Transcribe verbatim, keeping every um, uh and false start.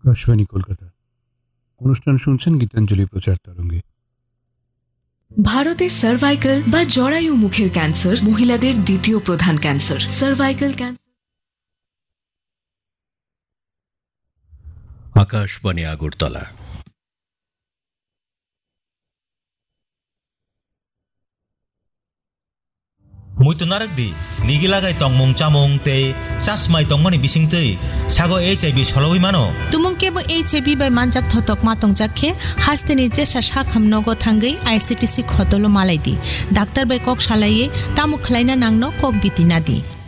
আকাশবাণী কলকাতা অনুষ্ঠান শুনছেন গীতাঞ্জলি প্রচার তরঙ্গে। ভারতে সার্ভাইকাল বা জরায়ু মুখের ক্যান্সার মহিলাদের দ্বিতীয় প্রধান cancer. Cervical cancer. Akashvani Agartala. Muito naragdi ligilagai tongmung chamung te chasmai tongmani bisingtei sago H I V soloi mano tumung kebo H I V bai manjak thotok matong jakhe hasteni jesa sakham nogo thangai I C T C khotolo malaidi daktar bai kok salaiye tamuk khlaina nangno kok bitina di